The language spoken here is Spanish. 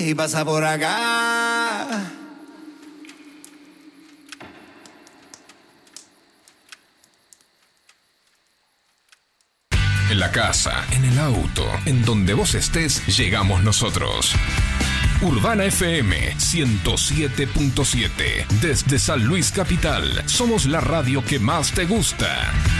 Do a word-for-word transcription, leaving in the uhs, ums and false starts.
y pasa por acá. En la casa, en el auto, en donde vos estés, llegamos nosotros. Urbana F M ciento siete punto siete. Desde San Luis Capital, somos la radio que más te gusta.